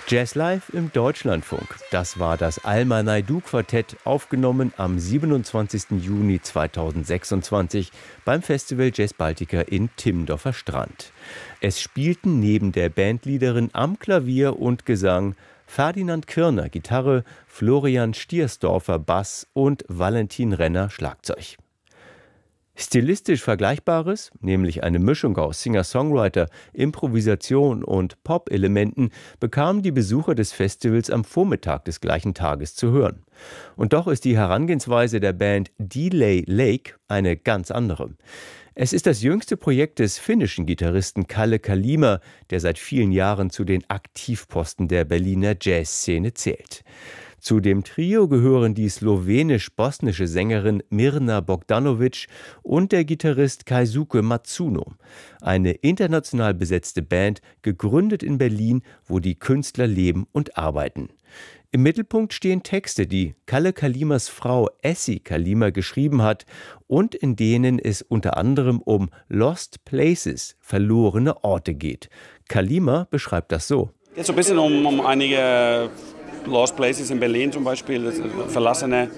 Jazz Live im Deutschlandfunk. Das war das Alma Naidoo Quartett, aufgenommen am 27. Juni 2026 beim Festival Jazz Baltica in Timmendorfer Strand. Es spielten neben der Bandleaderin am Klavier und Gesang Ferdinand Kirner Gitarre, Florian Stiersdorfer Bass und Valentin Renner Schlagzeug. Stilistisch Vergleichbares, nämlich eine Mischung aus Singer-Songwriter, Improvisation und Pop-Elementen, bekamen die Besucher des Festivals am Vormittag des gleichen Tages zu hören. Und doch ist die Herangehensweise der Band Delay Lake eine ganz andere. Es ist das jüngste Projekt des finnischen Gitarristen Kalle Kalima, der seit vielen Jahren zu den Aktivposten der Berliner Jazzszene zählt. Zu dem Trio gehören die slowenisch-bosnische Sängerin Mirna Bogdanovic und der Gitarrist Keisuke Matsuno. Eine international besetzte Band, gegründet in Berlin, wo die Künstler leben und arbeiten. Im Mittelpunkt stehen Texte, die Kalle Kalimas Frau Essi Kalima geschrieben hat und in denen es unter anderem um Lost Places, verlorene Orte geht. Kalima beschreibt das so. Geht so ein bisschen um einige Lost Places in Berlin zum Beispiel, verlassene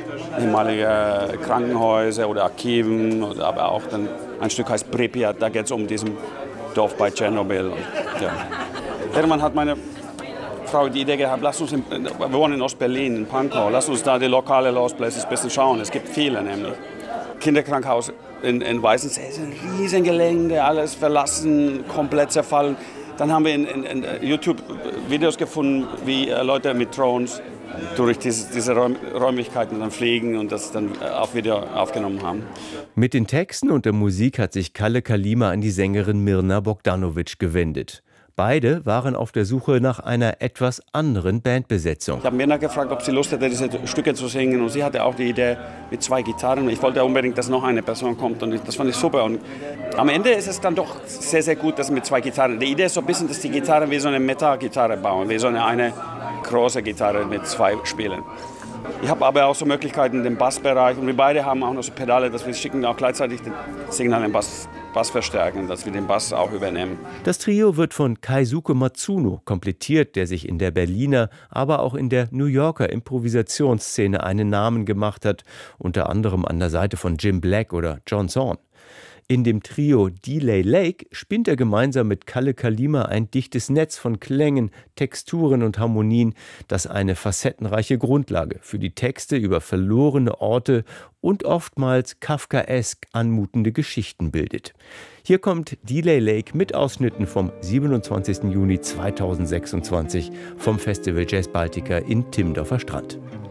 ehemalige Krankenhäuser oder Archiven, aber auch dann ein Stück heißt Pripyat, da geht es um diesen Dorf bei Tschernobyl. Ja. Irgendwann hat meine Frau die Idee gehabt, wir wohnen in Ostberlin, in Pankow, lass uns da die lokale Lost Places ein bisschen schauen, es gibt viele nämlich. Kinderkrankenhaus in Weißensee, ein riesen Gelände, alles verlassen, komplett zerfallen. Dann haben wir in YouTube Videos gefunden, wie Leute mit Drohnen durch diese Räumlichkeiten dann fliegen und das dann auch wieder aufgenommen haben. Mit den Texten und der Musik hat sich Kalle Kalima an die Sängerin Mirna Bogdanovic gewendet. Beide waren auf der Suche nach einer etwas anderen Bandbesetzung. Ich habe Mirna gefragt, ob sie Lust hätte, diese Stücke zu singen. Und sie hatte auch die Idee mit 2 Gitarren. Ich wollte unbedingt, dass noch eine Person kommt. Und das fand ich super. Und am Ende ist es dann doch sehr, sehr gut, dass mit 2 Gitarren. Die Idee ist so ein bisschen, dass die Gitarren wie so eine Metal-Gitarre bauen. Wie so eine große Gitarre mit 2 Spielen. Ich habe aber auch so Möglichkeiten im Bassbereich. Und wir beide haben auch noch so Pedale, dass wir schicken auch gleichzeitig den Signal im Bass verstärken, dass wir den Bass auch übernehmen. Das Trio wird von Keisuke Matsuno komplettiert, der sich in der Berliner, aber auch in der New Yorker Improvisationsszene einen Namen gemacht hat, unter anderem an der Seite von Jim Black oder John Zorn. In dem Trio Delay Lake spinnt er gemeinsam mit Kalle Kalima ein dichtes Netz von Klängen, Texturen und Harmonien, das eine facettenreiche Grundlage für die Texte über verlorene Orte und oftmals kafkaesk anmutende Geschichten bildet. Hier kommt Delay Lake mit Ausschnitten vom 27. Juni 2026 vom Festival Jazz Baltica in Timmendorfer Strand.